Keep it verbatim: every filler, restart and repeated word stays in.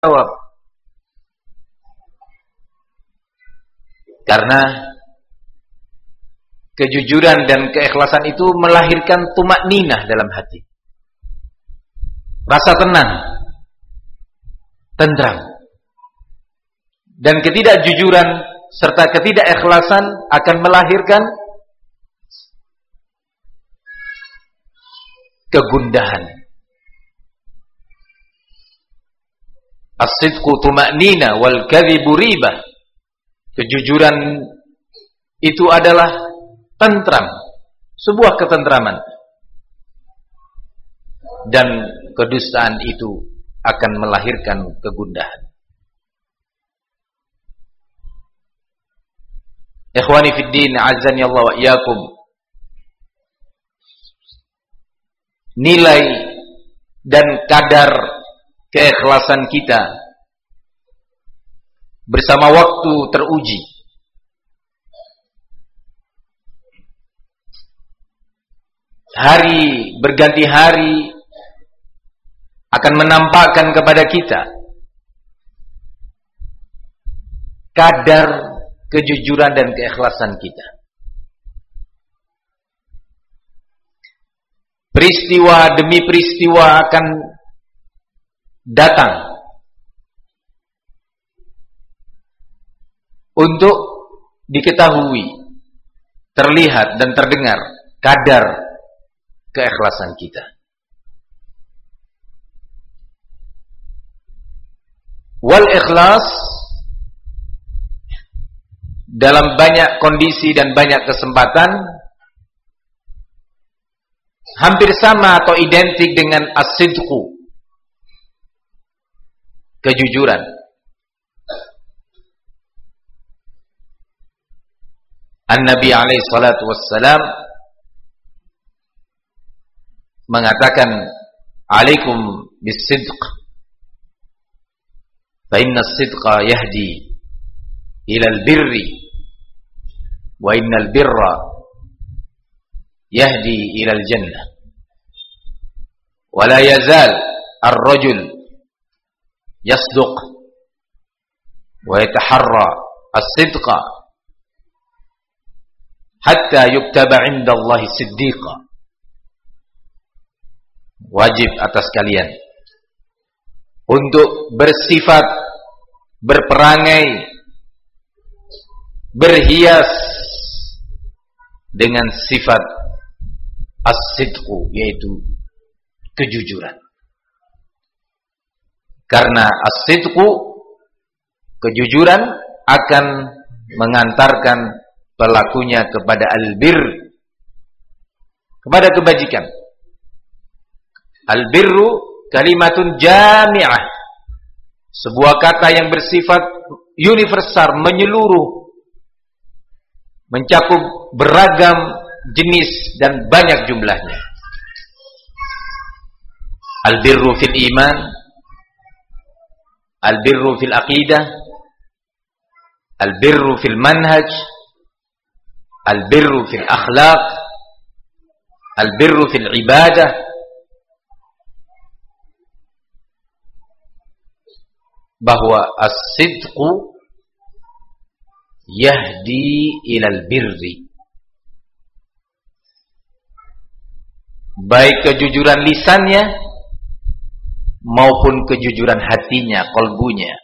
jawab. Karena kejujuran dan keikhlasan itu melahirkan tumakninah dalam hati. Rasa tenang, tentram. Dan ketidakjujuran serta ketidakikhlasan akan melahirkan kegundahan. As-sidqu tuma'nina wal kadhibu ribah. Kejujuran itu adalah tentram, sebuah ketentraman. Dan kedustaan itu akan melahirkan kegundahan. Ikhwani fid din, azani Allah wa iyyakum. Nilai dan kadar keikhlasan kita bersama waktu teruji. Hari berganti hari akan menampakkan kepada kita kadar kejujuran dan keikhlasan kita. Peristiwa demi peristiwa akan datang untuk diketahui, terlihat dan terdengar kadar keikhlasan kita. Wal ikhlas dalam banyak kondisi dan banyak kesempatan hampir sama atau identik dengan as-sidqu, kejujuran. An-Nabi alaihi salatu wassalam mengatakan, "Alaikum bis-sidq, fa inna as-sidqa yahdi ila al-birri, wa inna al-birra yahdi ila al-jannah. Wa la yazal ar-rajul yasduq wa yataharra as-sidqa hatta yuktaba 'inda Allah siddiqa." Wajib atas kalian untuk bersifat, berperangai, berhias dengan sifat as-sidqu, yaitu kejujuran. Karena as-sidqu, kejujuran, akan mengantarkan pelakunya kepada al-bir, kepada kebajikan. Al-birru kalimatun jami'ah, sebuah kata yang bersifat universal, menyeluruh, mencakup beragam jenis dan banyak jumlahnya. Al-birru fil iman, al-birru fil aqidah, al-birru fil manhaj, al-birru fil akhlaq, al-birru fil ibadah. Bahwa as-sidqu yahdi ilal birri, baik kejujuran lisannya maupun kejujuran hatinya, kolbunya,